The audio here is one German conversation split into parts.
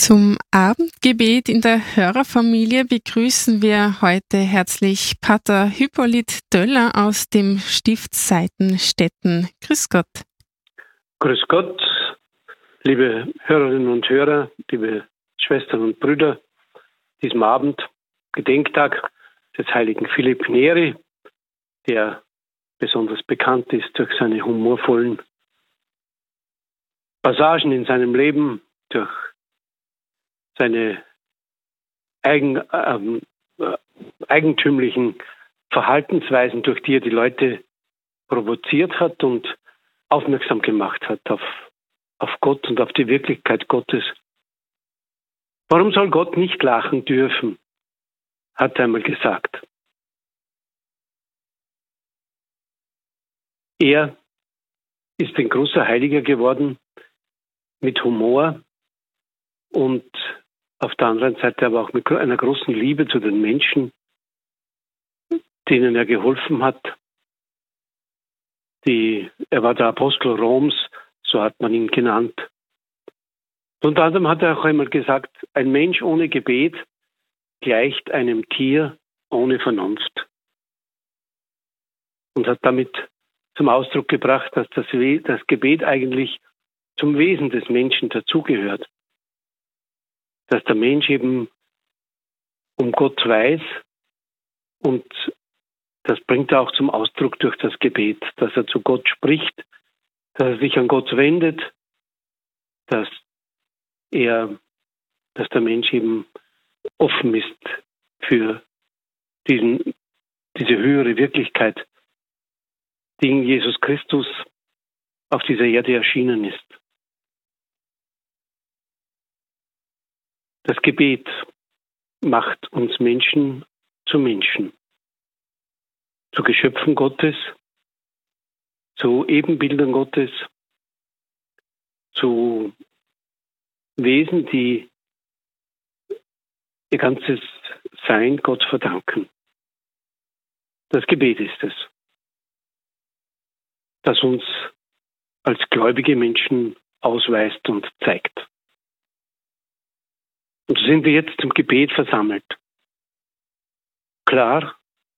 Zum Abendgebet in der Hörerfamilie begrüßen wir heute herzlich Pater Hippolyt Döller aus dem Stift Seitenstetten. Grüß Gott. Grüß Gott, liebe Hörerinnen und Hörer, liebe Schwestern und Brüder. Diesem Abend, Gedenktag des heiligen Philipp Neri, der besonders bekannt ist durch seine humorvollen Passagen in seinem Leben, durch seine eigentümlichen Verhaltensweisen, durch die er die Leute provoziert hat und aufmerksam gemacht hat auf Gott und auf die Wirklichkeit Gottes. Warum soll Gott nicht lachen dürfen, hat er einmal gesagt. Er ist ein großer Heiliger geworden mit Humor und auf der anderen Seite aber auch mit einer großen Liebe zu den Menschen, denen er geholfen hat. Er war der Apostel Roms, so hat man ihn genannt. Unter anderem hat er auch einmal gesagt, ein Mensch ohne Gebet gleicht einem Tier ohne Vernunft. Und hat damit zum Ausdruck gebracht, dass das Gebet eigentlich zum Wesen des Menschen dazugehört. Dass der Mensch eben um Gott weiß und das bringt er auch zum Ausdruck durch das Gebet, dass er zu Gott spricht, dass er sich an Gott wendet, dass der Mensch eben offen ist für diese höhere Wirklichkeit, die in Jesus Christus auf dieser Erde erschienen ist. Das Gebet macht uns Menschen zu Menschen, zu Geschöpfen Gottes, zu Ebenbildern Gottes, zu Wesen, die ihr ganzes Sein Gott verdanken. Das Gebet ist es, das uns als gläubige Menschen ausweist und zeigt. Und so sind wir jetzt zum Gebet versammelt. Klar,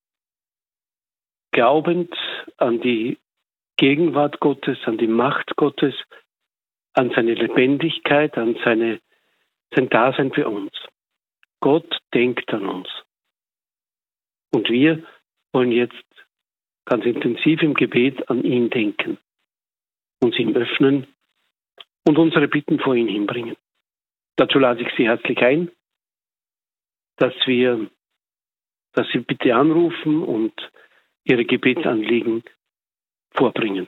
glaubend an die Gegenwart Gottes, an die Macht Gottes, an seine Lebendigkeit, an sein Dasein für uns. Gott denkt an uns. Und wir wollen jetzt ganz intensiv im Gebet an ihn denken, uns ihm öffnen und unsere Bitten vor ihn hinbringen. Dazu lade ich Sie herzlich ein, dass Sie bitte anrufen und Ihre Gebetsanliegen vorbringen.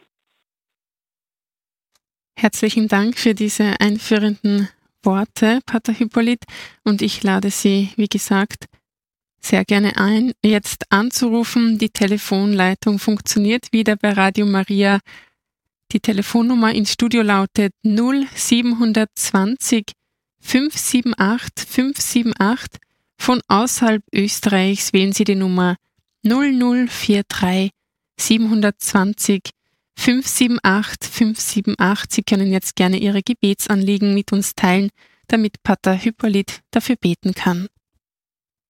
Herzlichen Dank für diese einführenden Worte, Pater Hippolyt. Und ich lade Sie, wie gesagt, sehr gerne ein, jetzt anzurufen. Die Telefonleitung funktioniert wieder bei Radio Maria. Die Telefonnummer ins Studio lautet 0720 578 578. Von außerhalb Österreichs wählen Sie die Nummer 0043 720 578 578. Sie können jetzt gerne Ihre Gebetsanliegen mit uns teilen, damit Pater Hippolyt dafür beten kann.